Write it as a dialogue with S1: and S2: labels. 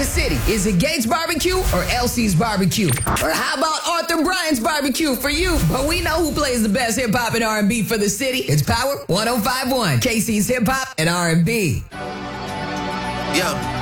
S1: the city? Is it Gates Barbecue or Elsie's Barbecue? Or how about Arthur Bryant's Barbecue for you? But we know who plays the best hip hop and R&B for the city. It's Power 105.1, KC's Hip Hop and R&B.
S2: Yeah.